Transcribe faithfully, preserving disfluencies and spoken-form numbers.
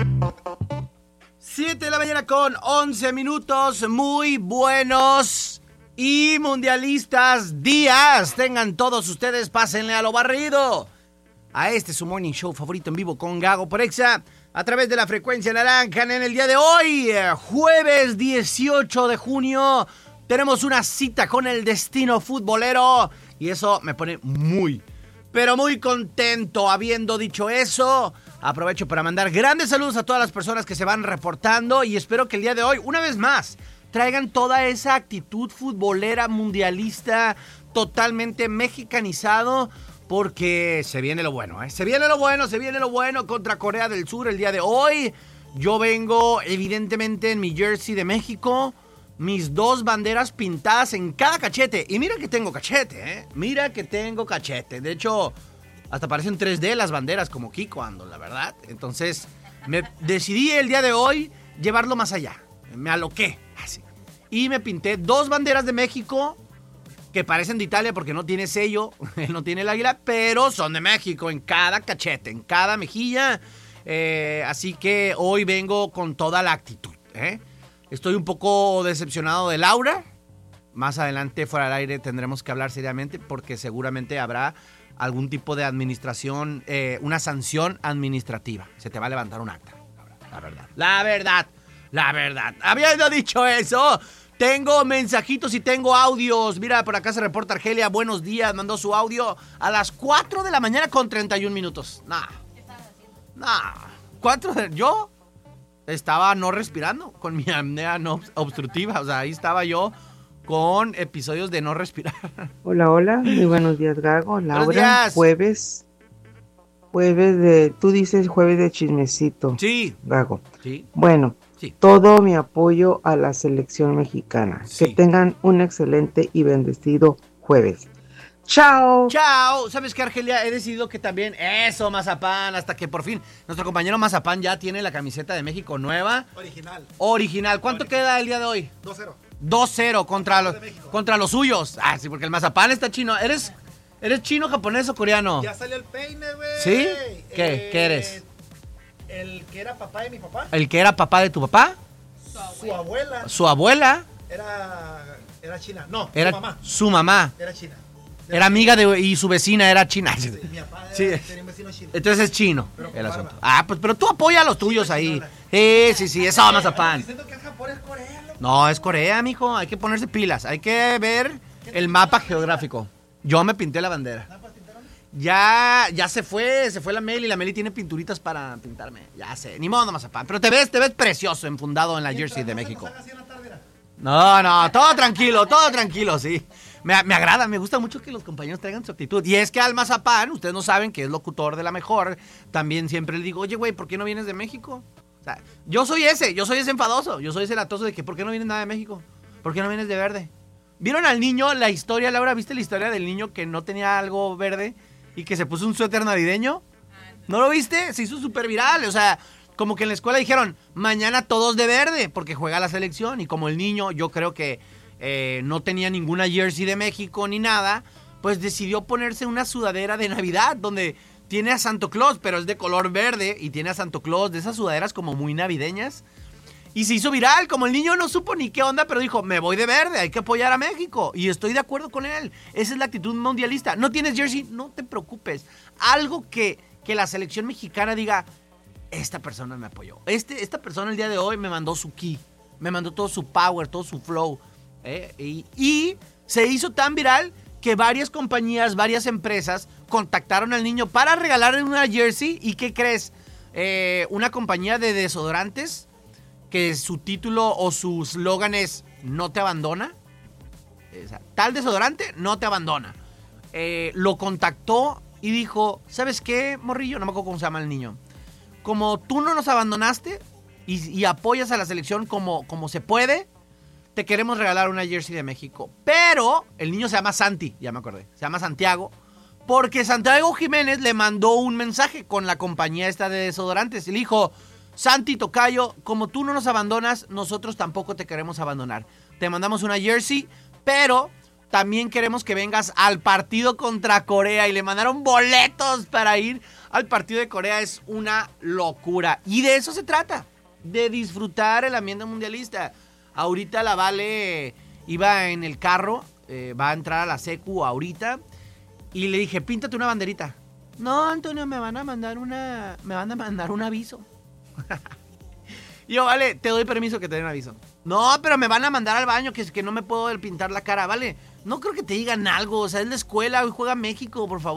siete de la mañana con once minutos. Muy buenos y mundialistas días. Tengan todos ustedes, pásenle a lo barrido. A este su morning show favorito en vivo con Gago por Exa, a través de la frecuencia naranja. En el día de hoy, jueves dieciocho de junio, tenemos una cita con el destino futbolero. Y eso me pone muy, pero muy contento. Habiendo dicho eso, aprovecho para mandar grandes saludos a todas las personas que se van reportando. Y espero que el día de hoy, una vez más, traigan toda esa actitud futbolera mundialista, totalmente mexicanizado. Porque se viene lo bueno, ¿eh? Se viene lo bueno, se viene lo bueno contra Corea del Sur el día de hoy. Yo vengo, evidentemente, en mi jersey de México. Mis dos banderas pintadas en cada cachete. Y mira que tengo cachete, ¿eh? Mira que tengo cachete. De hecho, hasta parecen tres D las banderas, como Kiko ando, la verdad. Entonces, me decidí el día de hoy llevarlo más allá. Me aloqué, así. Y me pinté dos banderas de México, que parecen de Italia porque no tiene sello, no tiene el águila, pero son de México en cada cachete, en cada mejilla. Eh, así que hoy vengo con toda la actitud, ¿eh? Estoy un poco decepcionado de Laura. Más adelante, fuera del aire, tendremos que hablar seriamente porque seguramente habrá algún tipo de administración, eh, una sanción administrativa. Se te va a levantar un acta, la verdad. La verdad, la verdad. Habiendo dicho eso, tengo mensajitos y tengo audios. Mira, por acá se reporta Argelia. Buenos días. Mandó su audio a las cuatro de la mañana con treinta y un minutos. Nah. ¿Qué estabas haciendo? Nah. ¿Cuatro de... Yo estaba no respirando con mi apnea no obstructiva. O sea, ahí estaba yo con episodios de no respirar. Hola, hola. Muy buenos días, Gago. Laura. Buenos días. Jueves. Jueves de... Tú dices jueves de chismecito. Sí. Gago. Sí. Bueno. Sí. Todo mi apoyo a la selección mexicana. Sí. Que tengan un excelente y bendecido jueves. ¡Chao! ¡Chao! ¿Sabes qué, Argelia? He decidido que también... Eso, Mazapán, hasta que por fin nuestro compañero Mazapán ya tiene la camiseta de México nueva. Original. Original. ¿Cuánto Original. queda el día de hoy? dos cero. dos cero contra los, contra los suyos. Ah, sí, porque el Mazapán está chino. ¿Eres, eres chino, japonés o coreano? Ya salió el peine, güey. ¿Sí? ¿Qué? Eh, ¿Qué eres? El que era papá de mi papá. ¿El que era papá de tu papá? Su abuela ¿Su abuela? era, era china. No, Era su mamá su mamá. era china. Era amiga de... Y su vecina era china. Sí, mi papá era, Sí. tenía un vecino chino. Entonces es chino Pero con el barba. asunto. Ah, pues pero tú apoya a los tuyos Sí, ahí. chinola. Sí, sí, sí, eso, Mazapán. Diciendo que es Japón, es Corea, loco. No, es Corea, mijo. Hay que ponerse pilas. Hay que ver el mapa geográfico. Yo me pinté la bandera. Ya, ya se fue, se fue la Meli. La Meli tiene pinturitas para pintarme. Ya sé, ni modo, Mazapán. Pero te ves, te ves precioso enfundado en la jersey de México. No, no, todo tranquilo, todo tranquilo, sí. Me, me agrada, me gusta mucho que los compañeros traigan su actitud. Y es que al Mazapán, ustedes no saben que es locutor de La Mejor, también siempre le digo, oye, güey, ¿por qué no vienes de México? O sea, yo soy ese, yo soy ese enfadoso, yo soy ese latoso de que ¿por qué no vienes nada de México? ¿Por qué no vienes de verde? ¿Vieron al niño, la historia, Laura? ¿Viste la historia del niño que no tenía algo verde y que se puso un suéter navideño? ¿No lo viste? Se hizo súper viral, o sea... Como que en la escuela dijeron, mañana todos de verde, porque juega la selección. Y como el niño, yo creo que eh, no tenía ninguna jersey de México ni nada, pues decidió ponerse una sudadera de Navidad, donde tiene a Santo Claus, pero es de color verde, y tiene a Santo Claus de esas sudaderas como muy navideñas. Y se hizo viral, como el niño no supo ni qué onda, pero dijo, me voy de verde, hay que apoyar a México. Y estoy de acuerdo con él, esa es la actitud mundialista. ¿No tienes jersey? No te preocupes. Algo que, que la selección mexicana diga... Esta persona me apoyó. Este, esta persona el día de hoy me mandó su ki. Me mandó todo su power, todo su flow. ¿eh? Y, y se hizo tan viral que varias compañías, varias empresas contactaron al niño para regalarle una jersey. ¿Y qué crees? Eh, una compañía de desodorantes que su título o su slogan es no te abandona. O sea, tal desodorante no te abandona. Eh, lo contactó y dijo, ¿sabes qué, morrillo? No me acuerdo cómo se llama el niño. Como tú no nos abandonaste y, y apoyas a la selección como, como se puede, te queremos regalar una jersey de México. Pero el niño se llama Santi, ya me acordé, se llama Santiago, porque Santiago Jiménez le mandó un mensaje con la compañía esta de desodorantes y le dijo, Santi tocayo, como tú no nos abandonas, nosotros tampoco te queremos abandonar. Te mandamos una jersey, pero también queremos que vengas al partido contra Corea. Y le mandaron boletos para ir al partido de Corea. Es una locura. Y de eso se trata, de disfrutar el ambiente mundialista. Ahorita la Vale iba en el carro, eh, va a entrar a la secu ahorita. Y le dije, píntate una banderita. No, Antonio, me van a mandar una, me van a mandar un aviso. Yo, vale, te doy permiso que te den aviso. No, pero me van a mandar al baño, que, que no me puedo pintar la cara, vale. No creo que te digan algo, o sea, es la escuela, hoy juega México, por favor.